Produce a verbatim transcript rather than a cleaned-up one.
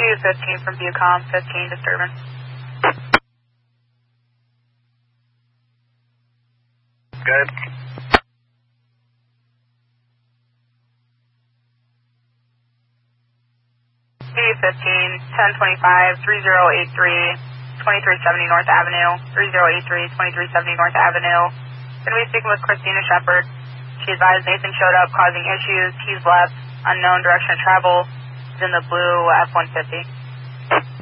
two fifteen from Viewcom, fifteen disturbance. Good. two fifteen, ten twenty-five, three zero eight three, twenty-three seventy North Avenue, three zero eight three, twenty-three seventy North Avenue. Going to be speaking with Christina Shepard. She advised Nathan showed up causing issues. He's left. Unknown direction of travel. He's in the blue F one fifty.